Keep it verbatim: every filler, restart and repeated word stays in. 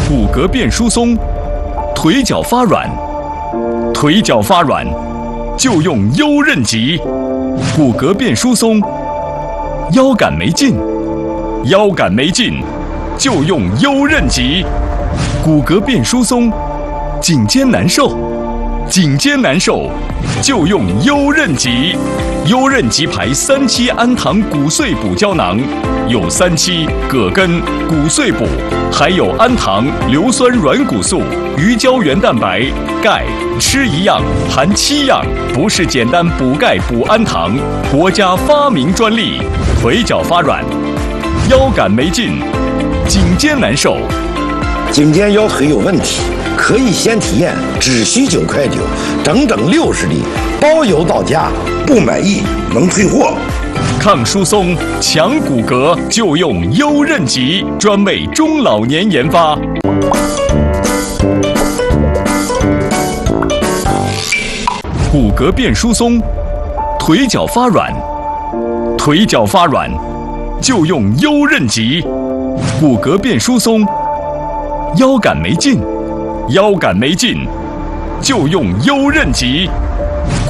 骨骼变疏松，腿脚发软，腿脚发软就用优韧脊。骨骼变疏松，腰杆没劲，腰杆没劲就用优韧脊。骨骼变疏松，颈肩难受，颈肩难受就用优韧脊。优韧脊牌三七氨糖骨碎补胶囊，有三七、葛根、骨碎补，还有氨糖、硫酸软骨素、鱼胶原蛋白、钙，吃一样含七样，不是简单补钙补氨糖，国家发明专利。腿脚发软，腰杆没劲，颈肩难受， 颈肩腰腿有问题，可以先体验，只需九块九，整整六十粒，包邮到家，不满意能退货。 抗疏松、强骨骼就用优韧脊，专为中老年研发。骨骼变疏松，腿脚发软，腿脚发软就用优韧脊。骨骼变疏松，腰杆没劲，腰杆没劲就用优韧脊。